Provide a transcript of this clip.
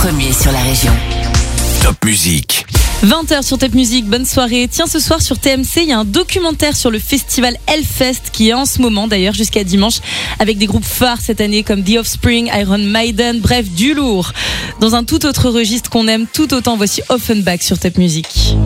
premier sur la région. Top Musique. 20h sur Top Musique, bonne soirée. Tiens, ce soir sur TMC, il y a un documentaire sur le festival Hellfest qui est en ce moment d'ailleurs jusqu'à dimanche avec des groupes phares cette année comme The Offspring, Iron Maiden, bref, du lourd. Dans un tout autre registre qu'on aime tout autant, voici Offenbach sur Top Musique.